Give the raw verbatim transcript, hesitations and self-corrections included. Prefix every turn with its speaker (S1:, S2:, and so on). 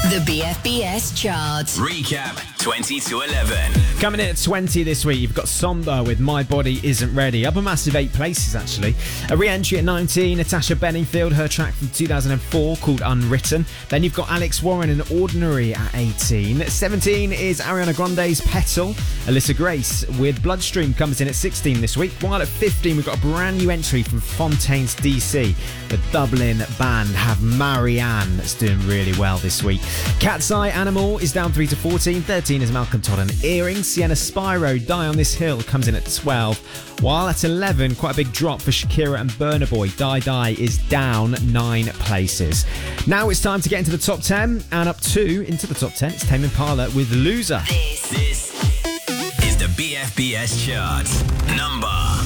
S1: The B F B S chart.
S2: Recap twenty to eleven.
S3: Coming in at twenty this week, you've got Somber with My Body Isn't Ready. Up a massive eight places, actually. A re-entry at nineteen, Natasha Bedingfield, her track from two thousand four called Unwritten. Then you've got Alex Warren and Ordinary at eighteen. At seventeen is Ariana Grande's Petal. Alyssa Grace with Bloodstream comes in at sixteen this week. While at fifteen, we've got a brand new entry from Fontaines D C. The Dublin band have Marianne that's doing really well this week. Cat's Eye Animal is down three to fourteen. thirteen is Malcolm Todd and Earrings. Sienna Spyro, Die on This Hill, comes in at twelve. While at eleven, quite a big drop for Shakira and Burna Boy. Die Die is down nine places. Now it's time to get into the top ten. And up two into the top ten, it's Tame Impala with Loser.
S1: This,
S2: This is the B F B S chart. Number